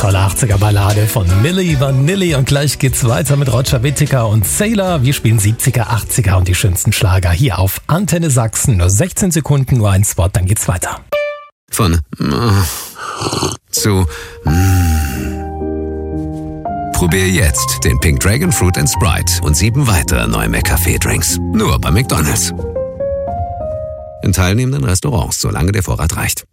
tolle 80er-Ballade von Milli Vanilli. Und gleich geht's weiter mit Roger Whittaker und Sailor. Wir spielen 70er, 80er und die schönsten Schlager hier auf Antenne Sachsen. Nur 16 Sekunden, nur ein Spot, dann geht's weiter. Von zu Probier jetzt den Pink Dragon Fruit & Sprite und 7 weitere neue McCafé-Drinks. Nur bei McDonald's. In teilnehmenden Restaurants, solange der Vorrat reicht.